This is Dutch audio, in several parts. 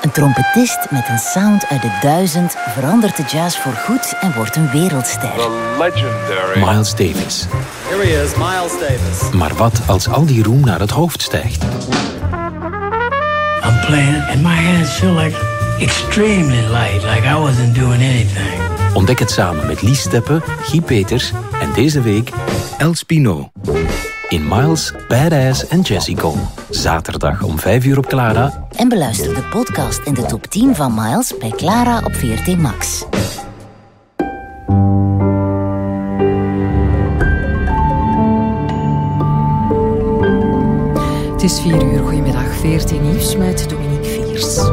Een trompetist met een sound uit de 1000 verandert de jazz voorgoed en wordt een wereldster. The legendary Miles Davis. Here he is, Miles Davis. Maar wat als al die roem naar het hoofd stijgt? I'm playing and my hands feel like extremely light, like I wasn't doing anything. Ontdek het samen met Lies Steppen, Guy Peters en deze week Els Pinot. In Miles, Badass en Jessica. Zaterdag om 5:00 op Clara. En beluister de podcast en de top 10 van Miles bij Clara op VRT Max. Het is 4:00. Goedemiddag, VRT Nieuws met Dominique Viers.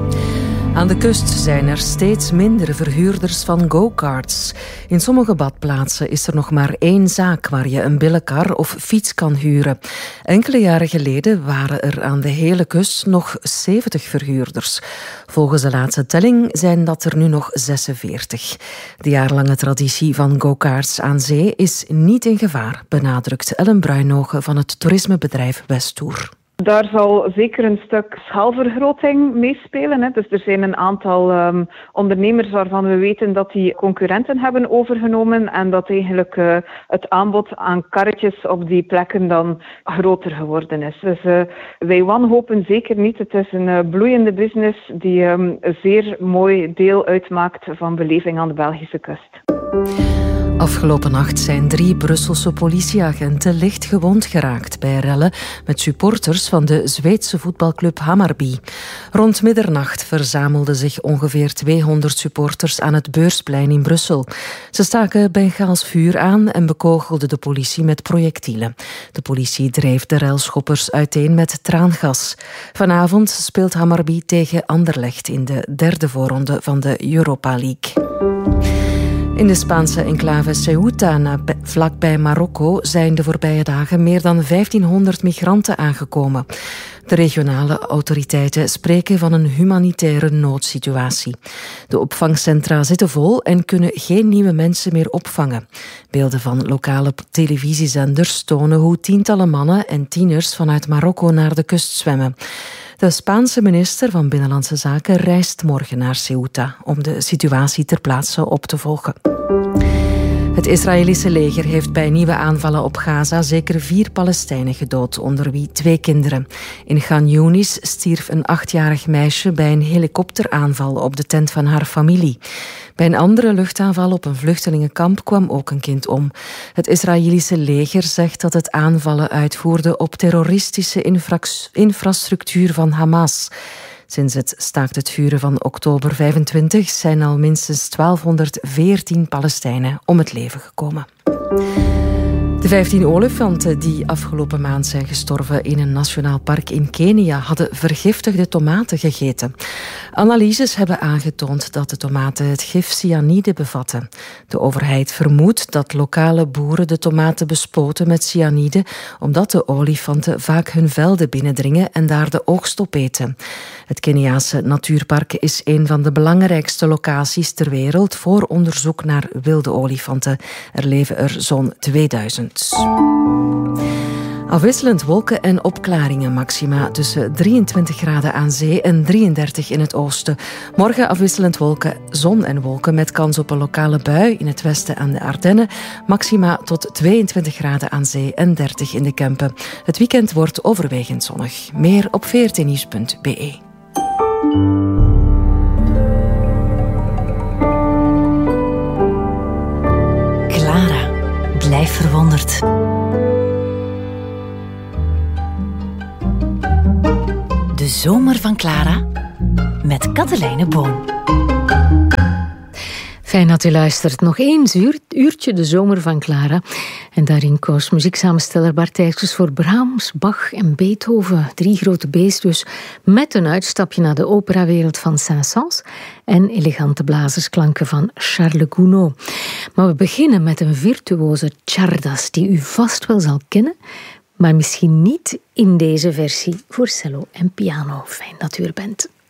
Aan de kust zijn er steeds minder verhuurders van go-karts. In sommige badplaatsen is er nog maar 1 zaak waar je een billenkar of fiets kan huren. Enkele jaren geleden waren er aan de hele kust nog 70 verhuurders. Volgens de laatste telling zijn dat er nu nog 46. De jarenlange traditie van go-karts aan zee is niet in gevaar, benadrukt Ellen Bruinogen van het toerismebedrijf Westtour. Daar zal zeker een stuk schaalvergroting meespelen. Hè. Dus er zijn een aantal ondernemers waarvan we weten dat die concurrenten hebben overgenomen en dat eigenlijk het aanbod aan karretjes op die plekken dan groter geworden is. Dus wij wanhopen zeker niet. Het is een bloeiende business die een zeer mooi deel uitmaakt van beleving aan de Belgische kust. Afgelopen nacht zijn 3 Brusselse politieagenten licht gewond geraakt bij rellen met supporters van de Zweedse voetbalclub Hammarby. Rond middernacht verzamelden zich ongeveer 200 supporters aan het Beursplein in Brussel. Ze staken Bengaals vuur aan en bekogelden de politie met projectielen. De politie dreef de relschoppers uiteen met traangas. Vanavond speelt Hammarby tegen Anderlecht in de 3e voorronde van de Europa League. In de Spaanse enclave Ceuta, vlakbij Marokko, zijn de voorbije dagen meer dan 1500 migranten aangekomen. De regionale autoriteiten spreken van een humanitaire noodsituatie. De opvangcentra zitten vol en kunnen geen nieuwe mensen meer opvangen. Beelden van lokale televisiezenders tonen hoe tientallen mannen en tieners vanuit Marokko naar de kust zwemmen. De Spaanse minister van Binnenlandse Zaken reist morgen naar Ceuta om de situatie ter plaatse op te volgen. Het Israëlische leger heeft bij nieuwe aanvallen op Gaza zeker 4 Palestijnen gedood, onder wie 2 kinderen. In Khan Younis stierf een 8-jarig meisje bij een helikopteraanval op de tent van haar familie. Bij een andere luchtaanval op een vluchtelingenkamp kwam ook een kind om. Het Israëlische leger zegt dat het aanvallen uitvoerde op terroristische infrastructuur van Hamas. Sinds het staakt het vuren van oktober 25 zijn al minstens 1214 Palestijnen om het leven gekomen. De 15 olifanten die afgelopen maand zijn gestorven in een nationaal park in Kenia hadden vergiftigde tomaten gegeten. Analyses hebben aangetoond dat de tomaten het gif cyanide bevatten. De overheid vermoedt dat lokale boeren de tomaten bespoten met cyanide, omdat de olifanten vaak hun velden binnendringen en daar de oogst opeten. Het Keniaanse natuurpark is een van de belangrijkste locaties ter wereld voor onderzoek naar wilde olifanten. Er leven er zo'n 2000. Afwisselend wolken en opklaringen, maxima tussen 23 graden aan zee en 33 in het oosten. Morgen afwisselend wolken, zon en wolken met kans op een lokale bui in het westen en de Ardennen. Maxima tot 22 graden aan zee en 30 in de Kempen. Het weekend wordt overwegend zonnig. Meer op vrtnieuws.be. Clara, blijf verwonderd. De zomer van Clara met Katelijne Boon. Fijn dat u luistert. Nog 1 uurtje de zomer van Clara. En daarin koos muzieksamensteller Bart Dijkschus voor Brahms, Bach en Beethoven. 3 grote B's dus, met een uitstapje naar de operawereld van Saint-Saëns en elegante blazersklanken van Charles Gounod. Maar we beginnen met een virtuoze Czardas die u vast wel zal kennen, maar misschien niet in deze versie voor cello en piano. Fijn dat u er bent.